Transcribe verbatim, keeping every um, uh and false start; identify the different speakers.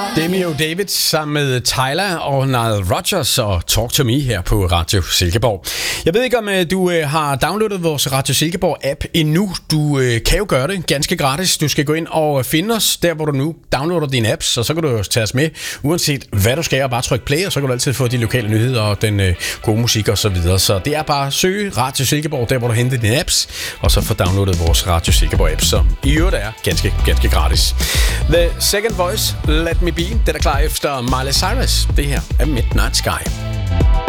Speaker 1: Demi og David sammen med Tyler og Nile Rodgers og Talk to Me her på Radio Silkeborg. Jeg ved ikke, om du har downloadet vores Radio Silkeborg-app endnu. Du kan jo gøre det ganske gratis. Du skal gå ind og finde os der, hvor du nu downloader dine apps, og så kan du jo tage os med, uanset hvad du skal, og bare trykke play, og så kan du altid få de lokale nyheder og den gode musik og så videre. Så det er bare at søge Radio Silkeborg, der hvor du henter dine apps, og så få downloadet vores Radio Silkeborg-app, som i øvrigt er ganske, ganske gratis. The Second Voice, Let Me Be, det er klar efter Miley Cyrus. Det her er Midnight Sky.